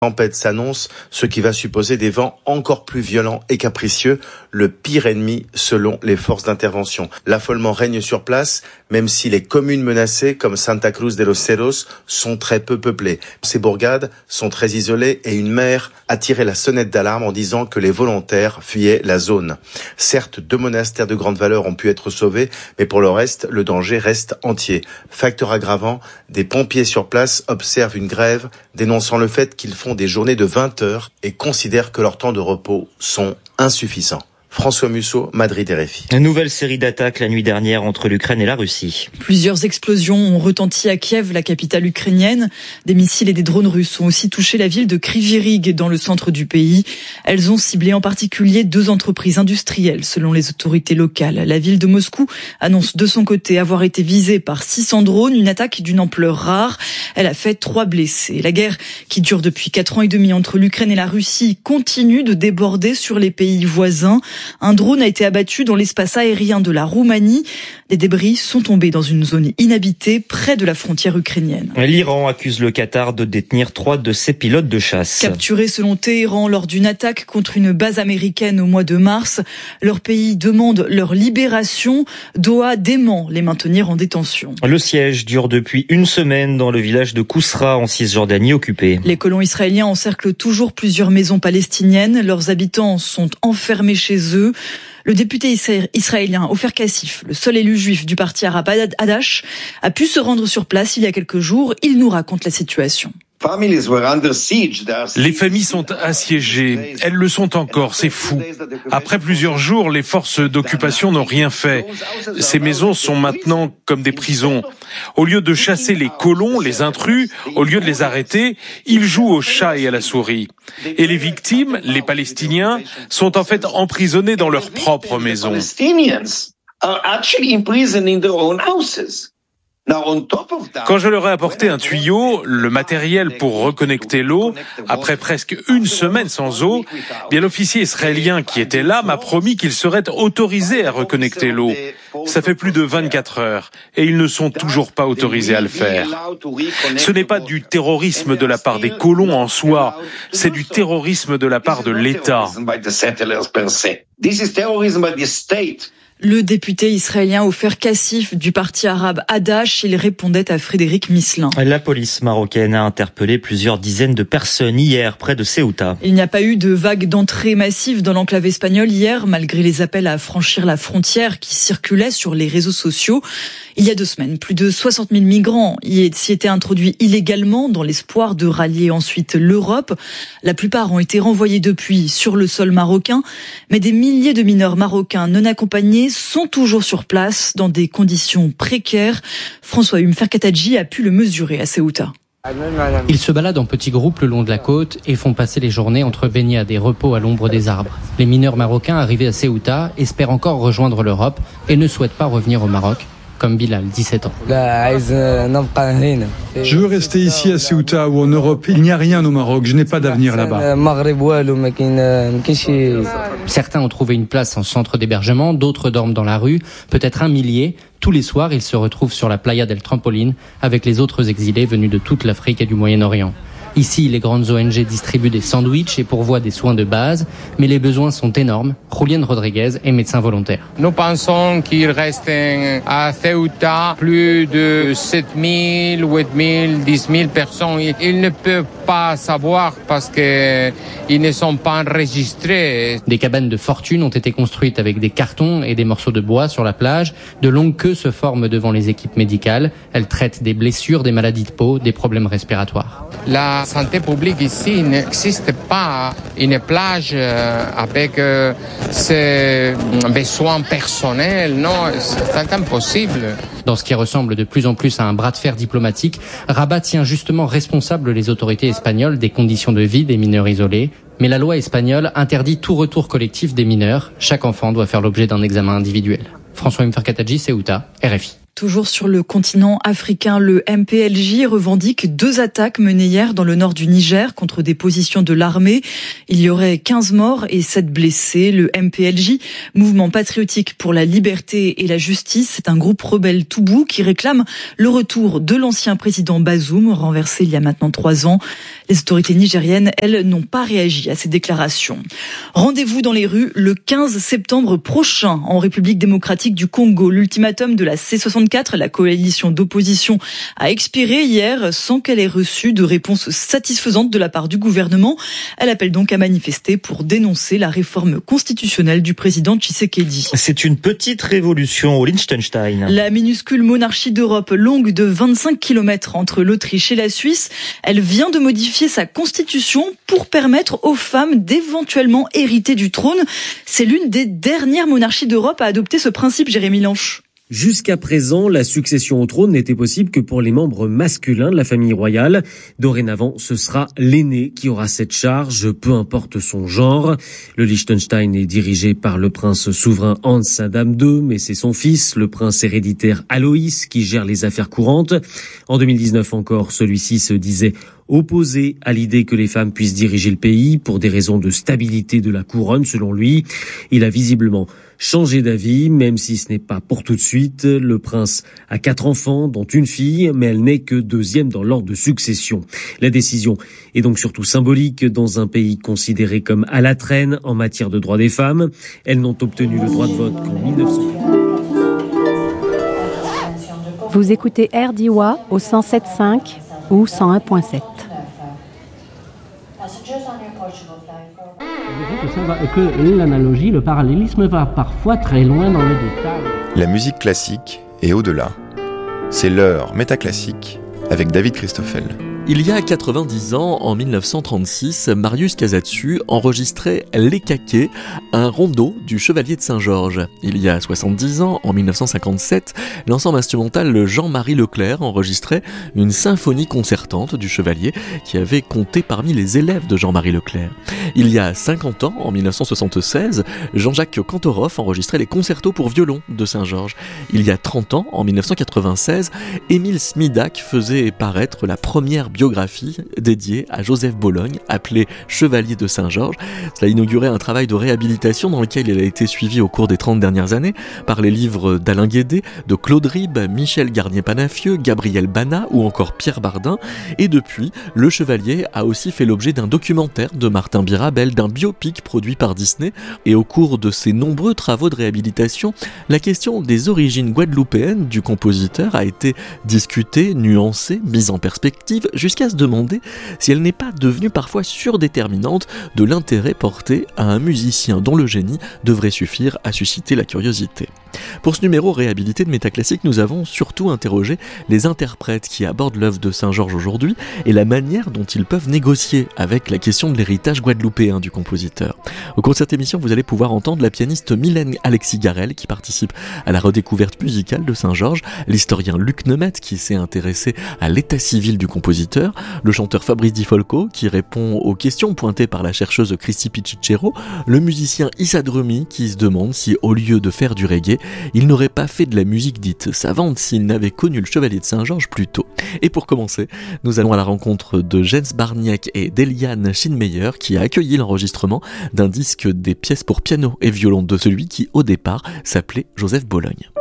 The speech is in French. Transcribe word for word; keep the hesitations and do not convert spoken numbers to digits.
Tempête s'annonce, ce qui va supposer des vents encore plus violents et capricieux, le pire ennemi selon les forces d'intervention. L'affolement règne sur place, même si les communes menacées comme Santa Cruz de los Cerros sont très peu peuplées. Ces bourgades sont très isolées et une maire a tiré la sonnette d'alarme en disant que les volontaires fuyaient la zone. Certes, deux monastères de grande valeur ont pu être sauvés, mais pour le reste, le danger reste entier. Facteur aggravant, des pompiers sur place observent une grève, dénonçant le fait qu'ils font des journées de vingt heures et considèrent que leurs temps de repos sont insuffisants. François Musso, Madrid R F I. Une nouvelle série d'attaques la nuit dernière entre l'Ukraine et la Russie. Plusieurs explosions ont retenti à Kiev, la capitale ukrainienne. Des missiles et des drones russes ont aussi touché la ville de Kryvyi Rih dans le centre du pays. Elles ont ciblé en particulier deux entreprises industrielles selon les autorités locales. La ville de Moscou annonce de son côté avoir été visée par six cents drones, une attaque d'une ampleur rare. Elle a fait trois blessés. La guerre qui dure depuis quatre ans et demi entre l'Ukraine et la Russie continue de déborder sur les pays voisins. Un drone a été abattu dans l'espace aérien de la Roumanie. Des débris sont tombés dans une zone inhabitée près de la frontière ukrainienne. L'Iran accuse le Qatar de détenir trois de ses pilotes de chasse. Capturés selon Téhéran lors d'une attaque contre une base américaine au mois de mars, leur pays demande leur libération. Doha dément les maintenir en détention. Le siège dure depuis une semaine dans le village de Kousra en Cisjordanie occupée. Les colons israéliens encerclent toujours plusieurs maisons palestiniennes. Leurs habitants sont enfermés chez eux. Le député israélien Ofer Kassif, le seul élu juif du parti arabe Hadash, a pu se rendre sur place il y a quelques jours. Il nous raconte la situation. Les familles sont assiégées. Elles le sont encore, c'est fou. Après plusieurs jours, les forces d'occupation n'ont rien fait. Ces maisons sont maintenant comme des prisons. Au lieu de chasser les colons, les intrus, au lieu de les arrêter, ils jouent au chat et à la souris. Et les victimes, les Palestiniens, sont en fait emprisonnés dans leurs propres maisons. Quand je leur ai apporté un tuyau, le matériel pour reconnecter l'eau, après presque une semaine sans eau, bien l'officier israélien qui était là m'a promis qu'il serait autorisé à reconnecter l'eau. Ça fait plus de vingt-quatre heures et ils ne sont toujours pas autorisés à le faire. Ce n'est pas du terrorisme de la part des colons en soi, c'est du terrorisme de la part de l'État. Le député israélien Ofer Kassif du parti arabe Hadash, il répondait à Frédéric Misselin. La police marocaine a interpellé plusieurs dizaines de personnes hier près de Ceuta. Il n'y a pas eu de vague d'entrée massive dans l'enclave espagnole hier, malgré les appels à franchir la frontière qui circulaient sur les réseaux sociaux. Il y a deux semaines, plus de soixante mille migrants s'y étaient introduits illégalement dans l'espoir de rallier ensuite l'Europe. La plupart ont été renvoyés depuis sur le sol marocain, mais des milliers de mineurs marocains non accompagnés sont toujours sur place dans des conditions précaires. François Hume Ferkatadji a pu le mesurer à Ceuta. Ils se baladent en petits groupes le long de la côte et font passer les journées entre baignades et repos à l'ombre des arbres. Les mineurs marocains arrivés à Ceuta espèrent encore rejoindre l'Europe et ne souhaitent pas revenir au Maroc, comme Bilal, dix-sept ans. Je veux rester ici à Ceuta ou en Europe. Il n'y a rien au Maroc, je n'ai pas d'avenir là-bas. Certains ont trouvé une place en centre d'hébergement, d'autres dorment dans la rue, peut-être un millier. Tous les soirs, ils se retrouvent sur la Playa del Trampolin avec les autres exilés venus de toute l'Afrique et du Moyen-Orient. Ici, les grandes O N G distribuent des sandwichs et pourvoient des soins de base, mais les besoins sont énormes. Julián Rodriguez est médecin volontaire. Nous pensons qu'il reste à Ceuta plus de sept mille, huit mille, dix mille personnes. Ils ne peuvent pas savoir parce que ils ne sont pas enregistrés. Des cabanes de fortune ont été construites avec des cartons et des morceaux de bois sur la plage. De longues queues se forment devant les équipes médicales. Elles traitent des blessures, des maladies de peau, des problèmes respiratoires. La santé publique ici n'existe pas une plage avec ses besoins personnels. Non, c'est impossible. Dans ce qui ressemble de plus en plus à un bras de fer diplomatique, Rabat tient justement responsable les autorités espagnoles des conditions de vie des mineurs isolés. Mais la loi espagnole interdit tout retour collectif des mineurs. Chaque enfant doit faire l'objet d'un examen individuel. François Mferkatadji, Ceuta, R F I. Toujours sur le continent africain, le M P L J revendique deux attaques menées hier dans le nord du Niger contre des positions de l'armée. Il y aurait quinze morts et sept blessés. Le M P L J, Mouvement patriotique pour la liberté et la justice, c'est un groupe rebelle toubou qui réclame le retour de l'ancien président Bazoum, renversé il y a maintenant trois ans. Les autorités nigériennes, elles, n'ont pas réagi à ces déclarations. Rendez-vous dans les rues le quinze septembre prochain en République démocratique du Congo. L'ultimatum de la C soixante-quatre, la coalition d'opposition, a expiré hier sans qu'elle ait reçu de réponse satisfaisante de la part du gouvernement. Elle appelle donc à manifester pour dénoncer la réforme constitutionnelle du président Tshisekedi. C'est une petite révolution au Liechtenstein. La minuscule monarchie d'Europe, longue de vingt-cinq kilomètres entre l'Autriche et la Suisse, elle vient de modifier sa constitution pour permettre aux femmes d'éventuellement hériter du trône. C'est l'une des dernières monarchies d'Europe à adopter ce principe, Jérémy Lanche. Jusqu'à présent, la succession au trône n'était possible que pour les membres masculins de la famille royale. Dorénavant, ce sera l'aîné qui aura cette charge, peu importe son genre. Le Liechtenstein est dirigé par le prince souverain Hans Adam deux, mais c'est son fils, le prince héréditaire Aloïs, qui gère les affaires courantes. En deux mille dix-neuf encore, celui-ci se disait opposé à l'idée que les femmes puissent diriger le pays pour des raisons de stabilité de la couronne, selon lui. Il a visiblement changé d'avis, même si ce n'est pas pour tout de suite. Le prince a quatre enfants, dont une fille, mais elle n'est que deuxième dans l'ordre de succession. La décision est donc surtout symbolique dans un pays considéré comme à la traîne en matière de droits des femmes. Elles n'ont obtenu le droit de vote qu'en mille neuf cents. Vous écoutez R D I W A au cent sept virgule cinq ou cent un virgule sept. Que l'analogie, le parallélisme va parfois très loin dans le détail. La musique classique est au-delà. C'est l'heure métaclassique avec David Christoffel. Il y a quatre-vingt-dix ans, en mille neuf cent trente-six, Marius Casatsu enregistrait Les Caquets, un rondeau du Chevalier de Saint-Georges. Il y a soixante-dix ans, en mille neuf cent cinquante-sept, l'ensemble instrumental Jean-Marie Leclerc enregistrait une symphonie concertante du Chevalier qui avait compté parmi les élèves de Jean-Marie Leclerc. Il y a cinquante ans, en mille neuf cent soixante-seize, Jean-Jacques Cantorov enregistrait les concertos pour violon de Saint-Georges. Il y a trente ans, en mille neuf cent quatre-vingt-seize, Émile Smidak faisait paraître la première biographie dédiée à Joseph Bologne, appelé Chevalier de Saint-Georges. Cela inaugurait un travail de réhabilitation dans lequel il a été suivi au cours des trente dernières années par les livres d'Alain Guédé, de Claude Ribes, Michel Garnier-Panafieux, Gabriel Bana ou encore Pierre Bardin. Et depuis, le Chevalier a aussi fait l'objet d'un documentaire de Martin Birabel, d'un biopic produit par Disney. Et au cours de ces nombreux travaux de réhabilitation, la question des origines guadeloupéennes du compositeur a été discutée, nuancée, mise en perspective, jusqu'à se demander si elle n'est pas devenue parfois surdéterminante de l'intérêt porté à un musicien dont le génie devrait suffire à susciter la curiosité. Pour ce numéro réhabilité de Métaclassique, nous avons surtout interrogé les interprètes qui abordent l'œuvre de Saint-Georges aujourd'hui et la manière dont ils peuvent négocier avec la question de l'héritage guadeloupéen du compositeur. Au cours de cette émission, vous allez pouvoir entendre la pianiste Mylène Alexis-Garel qui participe à la redécouverte musicale de Saint-Georges, l'historien Luc Nemeth qui s'est intéressé à l'état civil du compositeur, le chanteur Fabrice Di Folco qui répond aux questions pointées par la chercheuse Christy Pichichero, le musicien Issa Drumi qui se demande si au lieu de faire du reggae, il n'aurait pas fait de la musique dite savante s'il n'avait connu le Chevalier de Saint-Georges plus tôt. Et pour commencer, nous allons à la rencontre de Jens Barniak et d'Eliane Schinmeyer qui a accueilli l'enregistrement d'un disque des pièces pour piano et violon de celui qui, au départ, s'appelait Joseph Bologne.